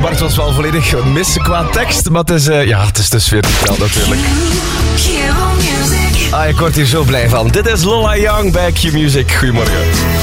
Bart was wel volledig mis qua tekst, maar het is dus weer niet wel natuurlijk. Ik word hier zo blij van. Dit is Lola Young bij Q Music. Goedemorgen.